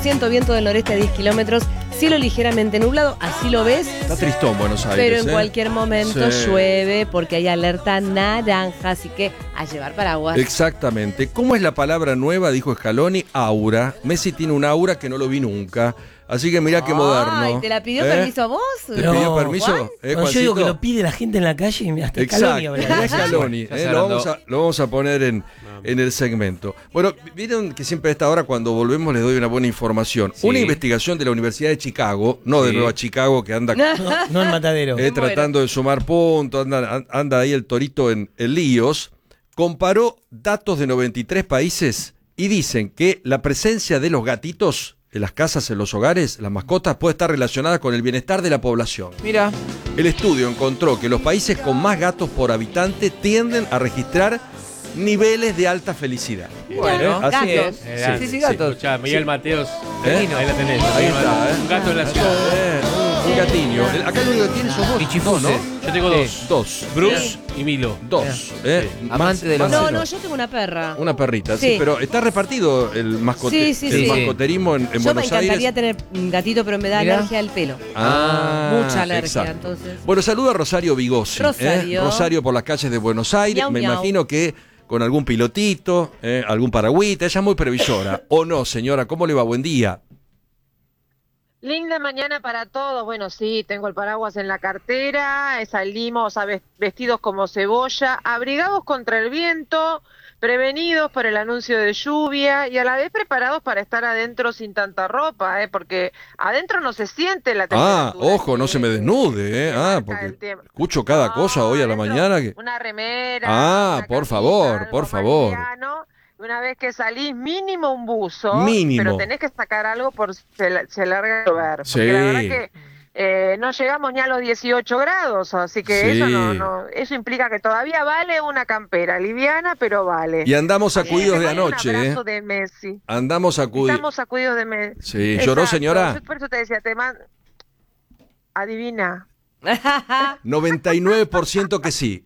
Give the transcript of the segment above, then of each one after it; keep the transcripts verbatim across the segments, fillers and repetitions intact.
Ciento viento del noreste a diez kilómetros, cielo ligeramente nublado, así lo ves. Está tristón Buenos Aires. Pero en ¿eh? cualquier momento sí. llueve porque hay alerta naranja, así que a llevar paraguas. Exactamente. ¿Cómo es la palabra nueva? Dijo Scaloni, aura. Messi tiene un aura que no lo vi nunca. Así que mirá qué moderno. Ay, ¿te la pidió ¿Eh? permiso a vos? ¿Te pidió permiso? ¿Eh, no, yo digo que lo pide la gente en la calle y hasta Scaloni. Exacto, Scaloni. Ya Eh, se lo, agrandó. vamos a, lo vamos a poner en, en el segmento. Bueno, vieron que siempre a esta hora cuando volvemos les doy una buena información. Sí. Una investigación de la Universidad de Chicago, no de Sí. Nueva Chicago, que anda No, no en Matadero. eh, tratando de sumar puntos, anda, anda ahí el torito en, en líos, comparó datos de noventa y tres países y dicen que la presencia de los gatitos en las casas, en los hogares, las mascotas, puede estar relacionada con el bienestar de la población. Mira, El estudio encontró que los países con más gatos por habitante tienden a registrar niveles de alta felicidad. bueno, así así gatos. es. Sí, Sí, sí, sí. gatos. Escuchá, Miguel Mateos, ¿Eh? ahí la tenés. Ahí Miguel está, Mateos. ¿eh? Un gato en la ciudad. Eh, un, un gatiño. El- Acá lo único que tiene sos vos. Y Chifuse. ¿no? Yo tengo dos. Dos. Bruce y Milo. Dos. ¿eh? Sí. Más- Amante de los más- No, no, yo tengo una perra. Una perrita, sí. Sí. Pero está repartido el, mascote, Sí, sí, el sí. mascoterismo en, en Yo me Buenos encantaría Aires. tener un gatito, pero me da Mirá. alergia al pelo. Ah, Mucha alergia, exacto. entonces. Bueno, saluda a Rosario Vigossi. Rosario. ¿eh? Rosario por las calles de Buenos Aires. Miau, Me miau. imagino que con algún pilotito, ¿eh? algún paragüita. Ella es muy previsora. ¿O no, señora? ¿Cómo le va? Buen día. Linda mañana para todos. Bueno, sí, tengo el paraguas en la cartera, salimos a ves- vestidos como cebolla, abrigados contra el viento, prevenidos por el anuncio de lluvia y a la vez preparados para estar adentro sin tanta ropa, ¿eh? Porque adentro no se siente la Ah, temperatura. ojo, no se me desnude, ¿eh? que Ah, marca porque el tiempo. escucho cada No, cosa hoy a la adentro mañana que... Una remera. Ah, una por camisa, favor, algo por más favor. liviano. Una vez que salís, mínimo un buzo. Mínimo. Pero tenés que sacar algo por se, la- se larga a llover. Porque Sí. la verdad que eh, no llegamos ni a los dieciocho grados, así que Sí. eso no, no, eso implica que todavía vale una campera liviana, pero vale. Y andamos Así que sacudidos te de mando anoche, un ¿eh? abrazo de Messi. Andamos sacudidos. Estamos sacudidos de Messi. Sí, ¿lloró, señora? Por eso te decía, te mando... Adivina. noventa y nueve por ciento que sí.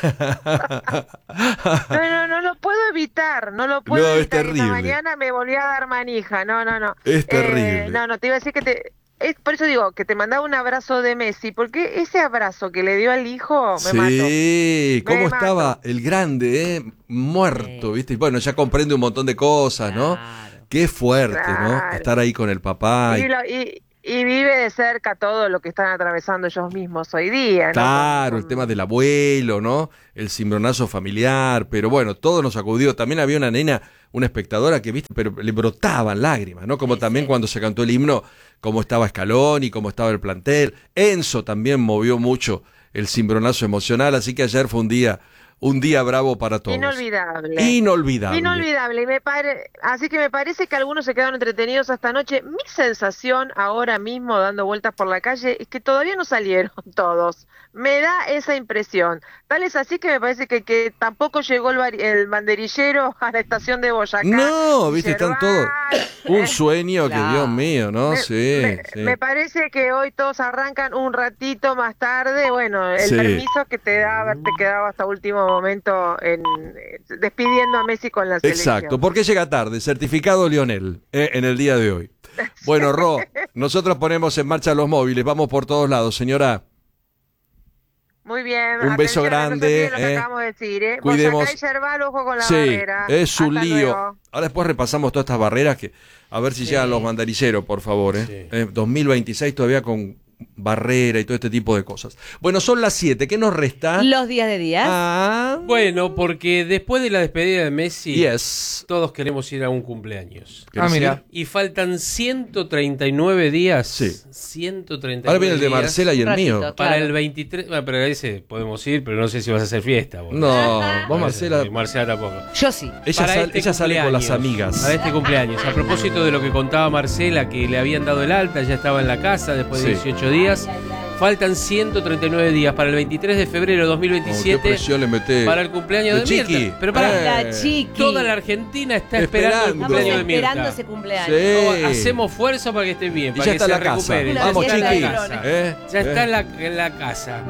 No, no, no lo puedo evitar, no lo puedo No, es evitar. Esta terrible. mañana me volví a dar manija, no, no, no. Es terrible. Eh, no, no, te iba a decir que te... Es, por eso digo, que te mandaba un abrazo de Messi, porque ese abrazo que le dio al hijo me mató. Sí, cómo Me estaba mato. el grande, ¿eh? Muerto, Sí. ¿viste? Bueno, ya comprende un montón de cosas, ¿no? Claro. Qué fuerte, ¿no? Claro. Estar ahí con el papá. Y, y- lo- y- y vive de cerca todo lo que están atravesando ellos mismos hoy día, ¿no? Claro, Con- el tema del abuelo, ¿no? El cimbronazo familiar, pero bueno, todo nos sacudió. También había una nena, una espectadora que, viste, pero le brotaban lágrimas, ¿no? Como Sí, también sí. cuando se cantó el himno, cómo estaba Scaloni, cómo estaba el plantel. Enzo también movió mucho el cimbronazo emocional, así que ayer fue un día, un día bravo para todos. Inolvidable. Inolvidable. Inolvidable. Y me pare... Así que me parece que algunos se quedaron entretenidos esta noche. Mi sensación ahora mismo, dando vueltas por la calle, es que todavía no salieron todos. Me da esa impresión. Tal es así que me parece que, que tampoco llegó el, vari- el banderillero a la estación de Boyacá. No, viste, están todos. Un sueño que, Claro. Dios mío, ¿no? Me, Sí, me- sí. me parece que hoy todos arrancan un ratito más tarde. Bueno, el Sí. permiso que te da haberte quedado hasta último momento en, eh, despidiendo a Messi con la selección. Exacto, ¿por qué llega tarde? Certificado Lionel, eh, en el día de hoy. Bueno, Ro, nosotros ponemos en marcha los móviles, vamos por todos lados, señora. Muy bien. Un beso atención, grande, no se olviden lo que eh. acabamos de decir, ¿eh? Cuidemos- Boyacá y Yerbal, ojo con la Sí, barrera. es un Hasta lío. luego. Ahora después repasamos todas estas barreras que a ver si llegan los banderilleros, por favor. ¿eh? Sí. Eh, dos mil veintiséis todavía con barrera y todo este tipo de cosas. Bueno, son las siete, ¿qué nos resta? Los días de días. Ah, Bueno, porque después de la despedida de Messi, yes. todos queremos ir a un cumpleaños. ¿Querés Ah, mira. ir? Y faltan ciento treinta y nueve días. Sí. ciento treinta y nueve Ahora viene el de días Marcela y el Un ratito. mío. Para Claro. el veintitrés. Bueno, pero a ese podemos ir, pero no sé si vas a hacer fiesta. vos. No, vos No, Marcela, sí, Marcela tampoco. Yo sí. ella, Para sal- este ella sale con las cumpleaños, amigas. Para este cumpleaños. A propósito de lo que contaba Marcela, que le habían dado el alta, ya estaba en la casa después de Sí. dieciocho días. Faltan ciento treinta y nueve días para el veintitrés de febrero de dos mil Oh, qué veintisiete. presión le meté. Para el cumpleaños de, De Chiqui. Mirta. Pero para Eh. La chiqui. toda la Argentina está esperando, Esperando. el Estamos cumpleaños de Mirta. esperando ese cumpleaños. Sí. No, hacemos fuerza para que esté bien, Y para ya que está se en la casa. recupere. Ya Vamos, está en la Chiqui. casa. ¿Eh? Ya está ¿Eh? en la, en la casa.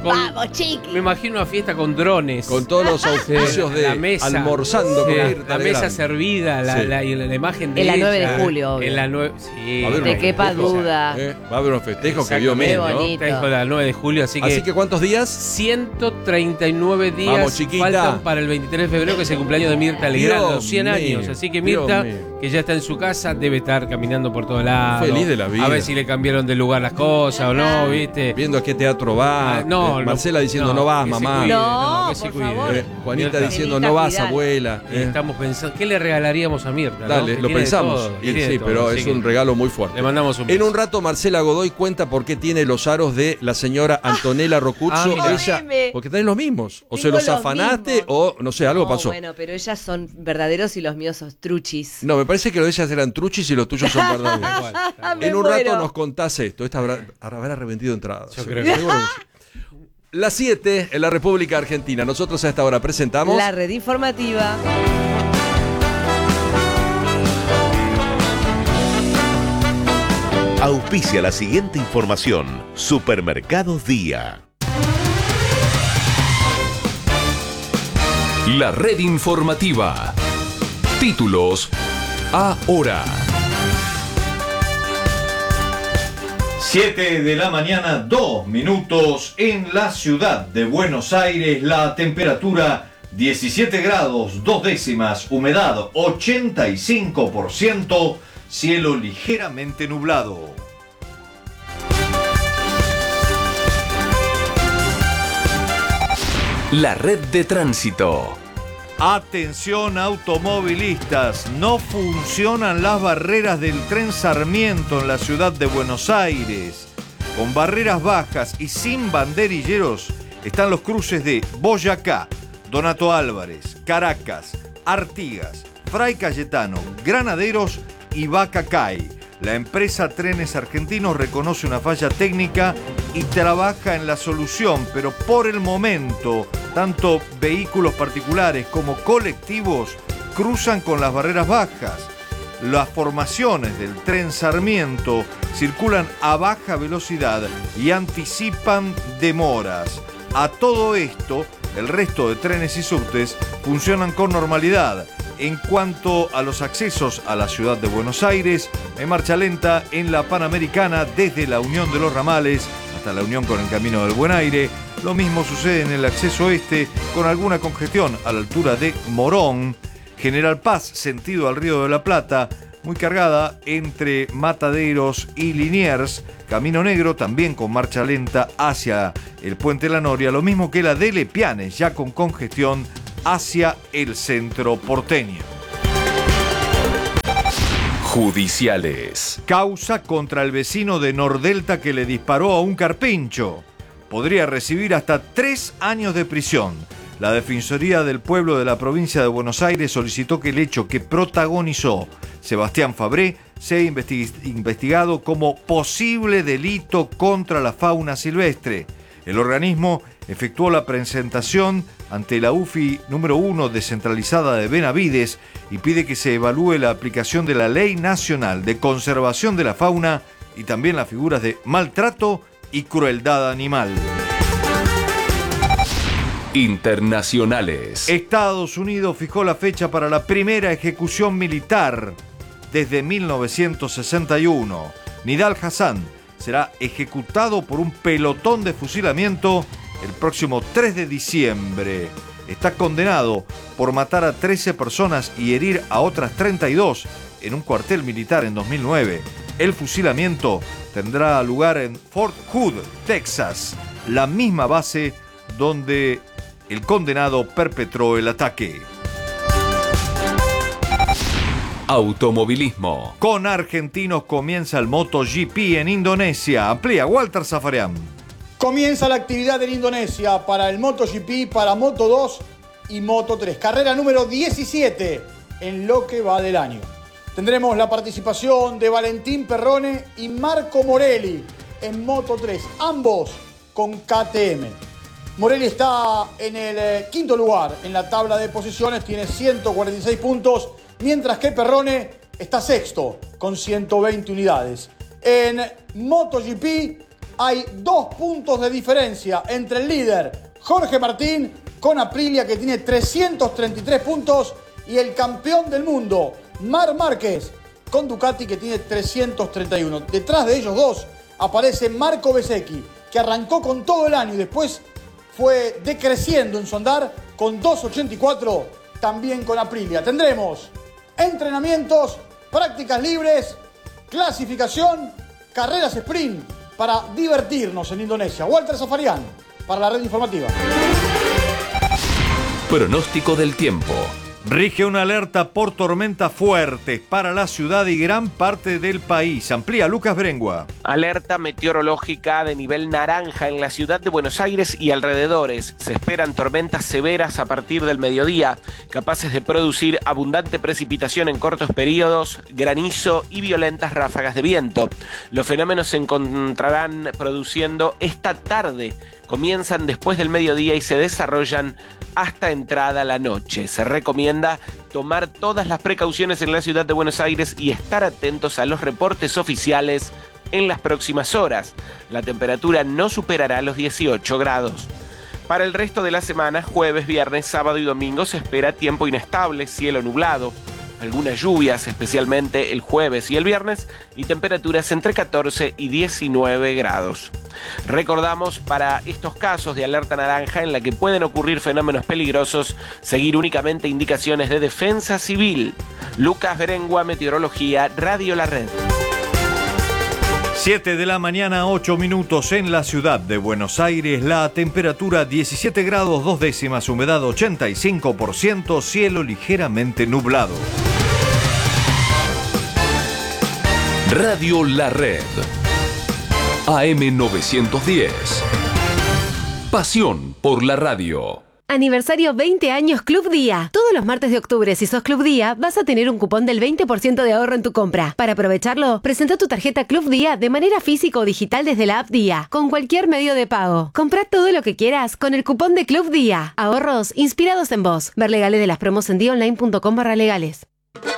Vamos, chiqui. Me imagino una fiesta con drones. Con todos los auspicios de la mesa, almorzando sí, con la, Mirta la mesa Legrand. servida, la, Sí. la, y la, la imagen de En la ella. nueve de julio, obvio. En la nueve, sí. Va a haber Te unos quepa festejos, duda. ¿eh? Va a haber unos festejos que vio Exactamente. Mir, Qué ¿no? bonito. Festejo de la nueve de julio, así que, Así que ¿cuántos días? ciento treinta y nueve días Vamos, chiquita. faltan para el veintitrés de febrero, que es el cumpleaños de Mirta Legrand, Dios los cien mío, años. Así que Dios Mirta, mío. que ya está en su casa, debe estar caminando por todos lados. Feliz de la vida. A ver si le cambiaron de lugar las cosas o no, ¿viste? Viendo a qué teatro va. Ah, no, Eh, Marcela no, diciendo, no, no, vas, que se mamá. cuide. No, que se por cuide. favor. Eh, Juanita Mirta. diciendo, Nenita no vas, Vidal. abuela. Y Eh. estamos pensando, ¿qué le regalaríamos a Mirta? ¿no? Dale, Que lo tiene de pensamos. todo, Y tiene de sí, todo, pero así es que un regalo muy fuerte. Le mandamos un En beso. un rato Marcela Godoy cuenta por qué tiene los aros de la señora Antonella Rocuzzo. Ah, mira. Ella, Meme. porque tienen los mismos. O se Tengo los los afanaste mismos. o no sé, algo No, pasó. Bueno, pero ellas son verdaderos y los míos son truchis. No, me parece que los de ellas eran truchis y los tuyos son verdaderos. Tal cual, tal cual. Me En un muero. rato nos contás esto. Esta habrá, habrá revendido entradas. Yo Seguro- creo que- seguro que sí. Las siete en la República Argentina. Nosotros a esta hora presentamos. La red informativa. Auspicia la siguiente información. Supermercados Día. La red informativa. Títulos ahora. siete de la mañana, dos minutos en la ciudad de Buenos Aires. La temperatura diecisiete grados, dos décimas, humedad ochenta y cinco por ciento, cielo ligeramente nublado. La red de tránsito. Atención automovilistas, no funcionan las barreras del tren Sarmiento en la ciudad de Buenos Aires. Con barreras bajas y sin banderilleros están los cruces de Boyacá, Donato Álvarez, Caracas, Artigas, Fray Cayetano, Granaderos y Bacacay. La empresa Trenes Argentinos reconoce una falla técnica y trabaja en la solución, pero por el momento, tanto vehículos particulares como colectivos cruzan con las barreras bajas. Las formaciones del tren Sarmiento circulan a baja velocidad y anticipan demoras. A todo esto, el resto de trenes y subtes funcionan con normalidad. En cuanto a los accesos a la ciudad de Buenos Aires, hay marcha lenta en la Panamericana desde la Unión de los Ramales hasta la Unión con el Camino del Buen Aire. Lo mismo sucede en el acceso este, con alguna congestión a la altura de Morón. General Paz, sentido al Río de la Plata, muy cargada entre Mataderos y Liniers. Camino Negro también con marcha lenta hacia el Puente La Noria, lo mismo que la de Lepianes, ya con congestión hacia el centro porteño. Judiciales. Causa contra el vecino de Nordelta que le disparó a un carpincho. Podría recibir hasta tres años de prisión. La Defensoría del Pueblo de la provincia de Buenos Aires solicitó que el hecho que protagonizó Sebastián Fabré sea investi- investigado como posible delito contra la fauna silvestre. El organismo efectuó la presentación ante la U F I número uno descentralizada de Benavides y pide que se evalúe la aplicación de la Ley Nacional de Conservación de la Fauna y también las figuras de maltrato y crueldad animal. Internacionales. Estados Unidos fijó la fecha para la primera ejecución militar desde mil novecientos sesenta y uno. Nidal Hassan será ejecutado por un pelotón de fusilamiento el próximo tres de diciembre. Está condenado por matar a trece personas y herir a otras treinta y dos en un cuartel militar en dos mil nueve. El fusilamiento tendrá lugar en Fort Hood, Texas, la misma base donde el condenado perpetró el ataque. Automovilismo. Con argentinos comienza el MotoGP en Indonesia. Amplía Walter Zafarian. Comienza la actividad en Indonesia para el MotoGP, para Moto dos y Moto tres. Carrera número diecisiete en lo que va del año. Tendremos la participación de Valentín Perrone y Marco Morelli en Moto tres, ambos con K T M. Morelli está en el eh, quinto lugar en la tabla de posiciones, tiene ciento cuarenta y seis puntos, mientras que Perrone está sexto con ciento veinte unidades. En MotoGP, Hay dos puntos de diferencia entre el líder Jorge Martín con Aprilia, que tiene trescientos treinta y tres puntos, y el campeón del mundo Marc Márquez con Ducati, que tiene trescientos treinta y uno. Detrás de ellos dos aparece Marco Bezzecchi, que arrancó con todo el año y después fue decreciendo en su andar con doscientos ochenta y cuatro, también con Aprilia. Tendremos entrenamientos, prácticas libres, clasificación, carreras sprint para divertirnos en Indonesia. Walter Zafarian para la Red Informativa. Pronóstico del tiempo. Rige una alerta por tormentas fuertes para la ciudad y gran parte del país. Amplía Lucas Brengua. Alerta meteorológica de nivel naranja en la ciudad de Buenos Aires y alrededores. Se esperan tormentas severas a partir del mediodía, capaces de producir abundante precipitación en cortos periodos, granizo y violentas ráfagas de viento. Los fenómenos se encontrarán produciendo esta tarde. Comienzan después del mediodía y se desarrollan hasta entrada la noche. Se recomienda tomar todas las precauciones en la ciudad de Buenos Aires y estar atentos a los reportes oficiales en las próximas horas. La temperatura no superará los dieciocho grados. Para el resto de la semana, jueves, viernes, sábado y domingo, se espera tiempo inestable, cielo nublado, algunas lluvias, especialmente el jueves y el viernes, y temperaturas entre catorce y diecinueve grados. Recordamos, para estos casos de alerta naranja en la que pueden ocurrir fenómenos peligrosos, seguir únicamente indicaciones de defensa civil. Lucas Berengua, Meteorología, Radio La Red. siete de la mañana, ocho minutos en la ciudad de Buenos Aires. La temperatura diecisiete grados, dos décimas, humedad ochenta y cinco por ciento, cielo ligeramente nublado. Radio La Red. A M novecientos diez. Pasión por la radio. Aniversario veinte años Club Día. Todos los martes de octubre, si sos Club Día, vas a tener un cupón del veinte por ciento de ahorro en tu compra. Para aprovecharlo, presenta tu tarjeta Club Día de manera física o digital desde la app Día, con cualquier medio de pago. Comprá todo lo que quieras con el cupón de Club Día. Ahorros inspirados en vos. Ver legales de las promos en dionline punto com barra legales.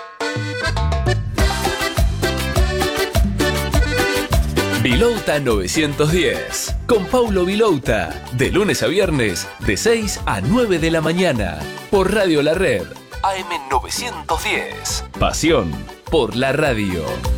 Vilouta novecientos diez, con Paulo Vilouta, de lunes a viernes, de seis a nueve de la mañana, por Radio La Red, A M novecientos diez. Pasión por la radio.